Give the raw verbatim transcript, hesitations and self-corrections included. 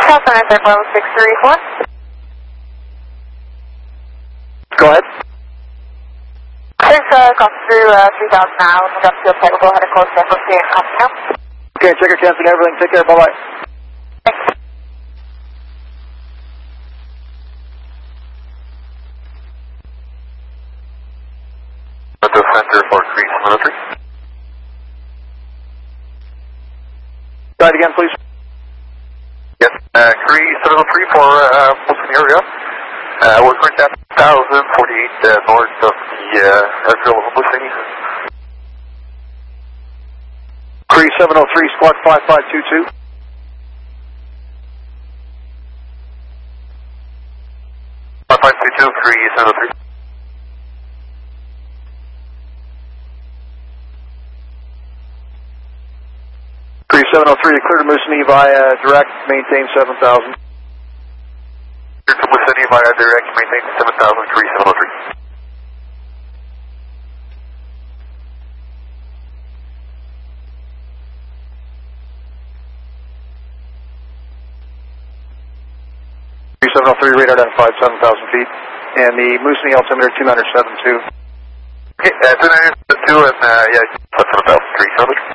California Bravo six three four. Go ahead. There's uh, gone through uh, three thousand now. We've got to go ahead and close the F O C and company now. Okay, check your canceling everything. Take care. Bye-bye. Thanks. Window center for Crease one oh three. Try it again, please. Yes, uh, Crease seven oh three for uh, Wilson area. Uh, we're going to have one thousand forty-eight uh, north of the uh, airfield of Wilson. Crease seven oh three, squawk five five two two. five five two two, Crease seven oh three. Crease seven oh three, clear to Moosonee via direct, maintain seven thousand. Clear to Moosonee via direct, maintain seven thousand, Crease seven oh three. Crease seven oh three, radar identified seven thousand feet. And the Moosonee altimeter two nine seven two. Okay, uh, two nine seven two and uh, yeah, seven thousand, Crease seven oh three.